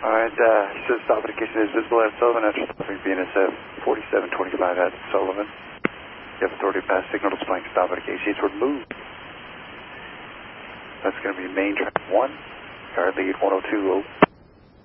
Alright, says stop indication is visible at Sullivan after stopping BNSF 4725 at Sullivan. You have authority to pass signal displaying stop indication. It's removed. That's going to be main track 1, car lead 102.